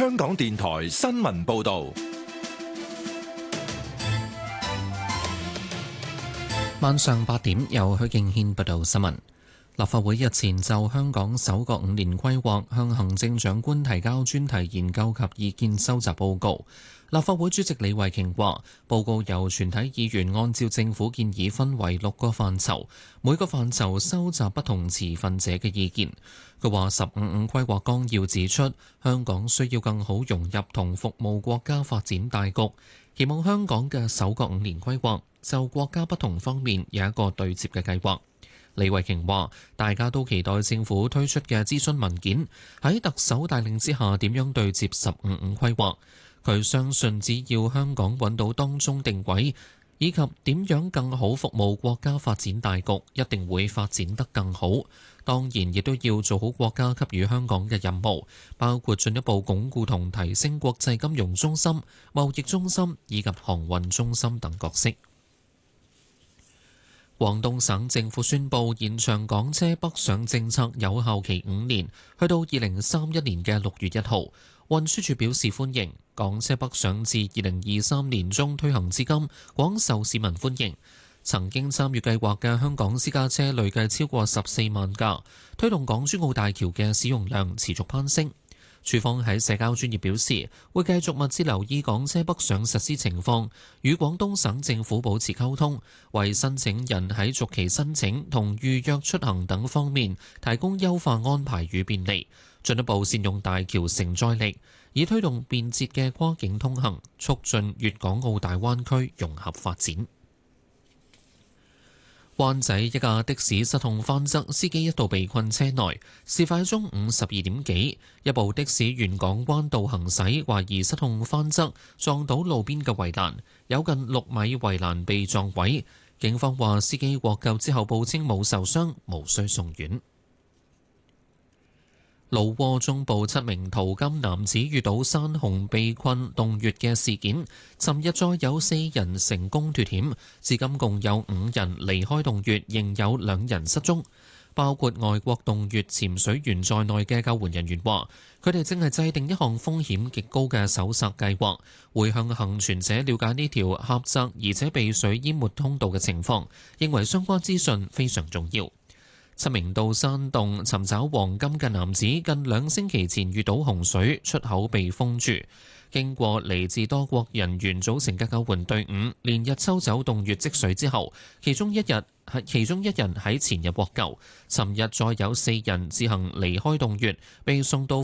香港電台新聞報道。 晚上8點，由許敬軒報道新聞。立法會日前就香港首個5年規劃向行政長官提交專題研究及意見收集報告。立法會主席李慧瓊話，報告由全體議員按照政府建議分為6個範疇，每個範疇收集不同持份者嘅意見。佢話15規劃綱要指出，香港需要更好融入同服務國家發展大局，期望香港嘅首個5年規劃就國家不同方面有一個對接嘅計劃。李慧瓊話：大家都期待政府推出嘅諮詢文件喺特首帶領之下點樣對接15規劃。佢相信只要香港揾到當中定位，以及點樣更好服務國家發展大局，一定會發展得更好。當然，亦都要做好國家給予香港嘅任務，包括進一步鞏固同提升國際金融中心、貿易中心以及航運中心等角色。廣東省政府宣布延長港車北上政策有效期5年，去到2031年嘅6月1號。運輸署表示歡迎，港車北上自2023年中推行至今，廣受市民歡迎。曾經參與計劃嘅香港私家車累計超過14萬架，推動港珠澳大橋嘅使用量持續攀升。署方喺社交專頁表示，會繼續密切留意港車北上實施情況，與廣東省政府保持溝通，為申請人喺續期申請同預約出行等方面提供優化安排與便利，進一步善用大橋承載力，以推動便捷嘅跨境通行，促進粵港澳大灣區融合發展。灣仔一架的士失控翻側，司機一度被困車內。事發喺中午12點幾，一部的士沿港灣道行駛，懷疑失控翻側，撞到路邊嘅圍欄，有近6米圍欄被撞毀。警方話司機獲救之後報稱冇受傷，無需送院。老撾中部7名淘金男子遇到山洪被困洞穴嘅事件，尋日再有4人成功脫險，至今共有5人離開洞穴，仍有2人失蹤，包括外國洞穴潛水員在內嘅救援人員話，佢哋正係制定一項風險極高嘅搜索計劃，會向幸存者了解呢條狹窄而且被水淹沒通道嘅情況，認為相關資訊非常重要。7名到山洞尋找黃金嘅男子，近2星期前遇到洪水，出口被封住。經過嚟自多國人員組成嘅救援隊伍，連日抽走洞穴積水之後，其中一人喺前日獲救。尋日再有4人自行離開洞穴，被送到